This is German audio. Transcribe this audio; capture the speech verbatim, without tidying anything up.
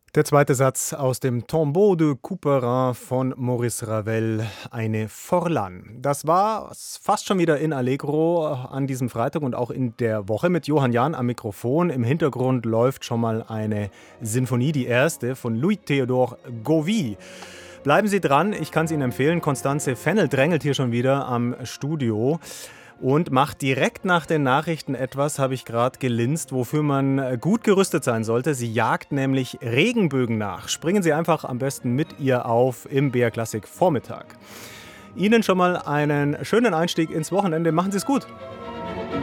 Der zweite Satz aus dem Tombeau de Couperin von Maurice Ravel, eine Forlan. Das war fast schon wieder in Allegro an diesem Freitag und auch in der Woche mit Johann Jahn am Mikrofon. Im Hintergrund läuft schon mal eine Sinfonie, die erste von Louis-Théodore Gauvie. Bleiben Sie dran, ich kann es Ihnen empfehlen. Konstanze Fennel drängelt hier schon wieder am Studio und macht direkt nach den Nachrichten etwas, habe ich gerade gelinst, wofür man gut gerüstet sein sollte. Sie jagt nämlich Regenbögen nach. Springen Sie einfach am besten mit ihr auf im B R Klassik Vormittag. Ihnen schon mal einen schönen Einstieg ins Wochenende. Machen Sie es gut.